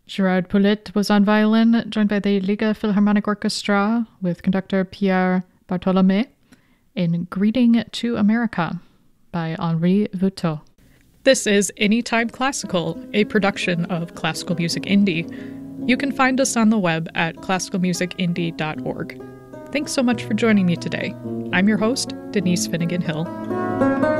Gerard Poulet was on violin, joined by the Liga Philharmonic Orchestra with conductor Pierre Bartholomé in Greeting to America by Henri Vuitteau. This is Anytime Classical, a production of Classical Music Indie. You can find us on the web at classicalmusicindie.org. Thanks so much for joining me today. I'm your host, Denise Finnegan Hill.